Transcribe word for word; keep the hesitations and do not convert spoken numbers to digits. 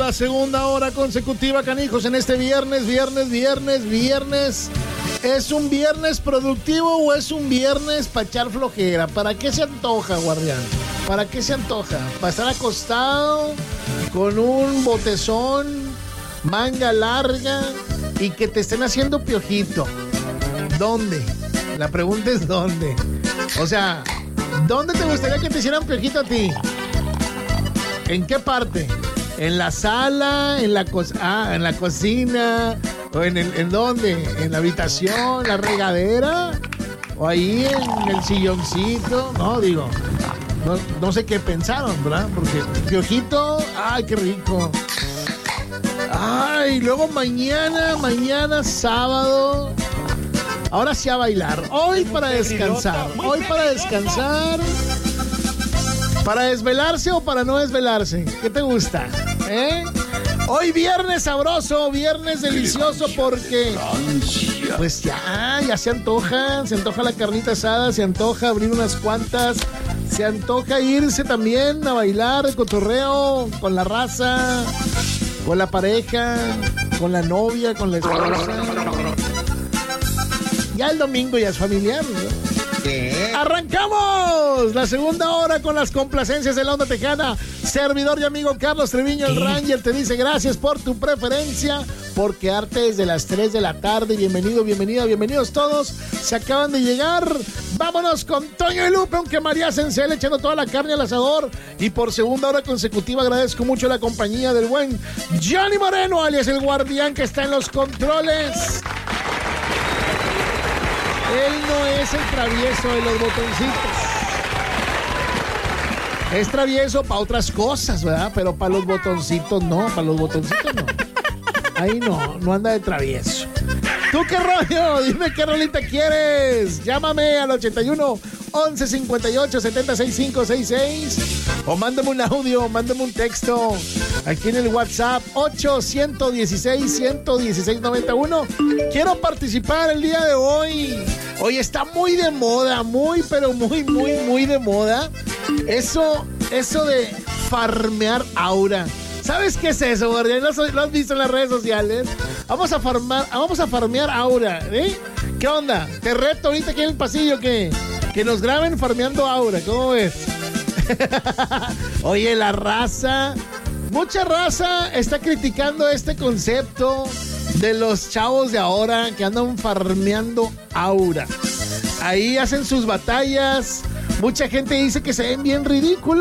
la segunda hora consecutiva, canijos, en este viernes, viernes, viernes, viernes. ¿Es un viernes productivo o es un viernes para echar flojera? ¿Para qué se antoja, guardián? ¿Para qué se antoja? ¿Para estar acostado con un botezón, manga larga y que te estén haciendo piojito? ¿Dónde? La pregunta es ¿dónde? O sea, ¿dónde te gustaría que te hicieran piojito a ti? ¿En qué parte? ¿En la sala? ¿En la, co- ah, ¿en la cocina? ¿O en, el, en dónde? ¿En la habitación? ¿La regadera? ¿O ahí en el silloncito? No, digo, no, no sé qué pensaron, ¿verdad? Porque piojito, ¡ay, qué rico! ¡Ay! Luego mañana, mañana sábado, ahora sí a bailar. Hoy para descansar, hoy para descansar. ¿Para desvelarse o para no desvelarse? ¿Qué te gusta? ¿Eh? Hoy viernes sabroso, viernes delicioso porque pues ya, ya se antoja, se antoja la carnita asada, se antoja abrir unas cuantas, se antoja irse también a bailar, el cotorreo con la raza, con la pareja, con la novia, con la esposa. Ya el domingo ya es familiar, ¿no? ¿Qué? ¡Arrancamos! La segunda hora con las complacencias de la onda tejana. Servidor y amigo Carlos Treviño, el Ranger, te dice gracias por tu preferencia, por quedarte desde las tres de la tarde. Bienvenido, bienvenida, bienvenidos todos. Se acaban de llegar. Vámonos con Toño y Lupe, aunque María Sencel echando toda la carne al asador. Y por segunda hora consecutiva agradezco mucho la compañía del buen Johnny Moreno, alias el guardián, que está en los controles. Él no es el travieso de los botoncitos. Es travieso para otras cosas, ¿verdad? Pero para los botoncitos no, para los botoncitos no. Ahí no, no anda de travieso. ¿Tú qué rollo? Dime qué rolita quieres. Llámame al ochenta y uno, once cincuenta y ocho, setenta y seis, quinientos sesenta y seis. O mándame un audio, mándame un texto. Aquí en el WhatsApp, ocho uno seis, uno uno seis, noventa y uno. Quiero participar el día de hoy. Hoy está muy de moda, muy, pero muy, muy, muy de moda. Eso, eso de farmear aura. ¿Sabes qué es eso, guardián? ¿Lo, ¿Lo has visto en las redes sociales? Vamos a farmar, vamos a farmear aura, ¿eh? ¿Qué onda? Te reto ahorita aquí en el pasillo que, que nos graben farmeando aura. ¿Cómo ves? Oye, la raza, mucha raza está criticando este concepto de los chavos de ahora que andan farmeando aura. Ahí hacen sus batallas. Mucha gente dice que se ven bien ridículos.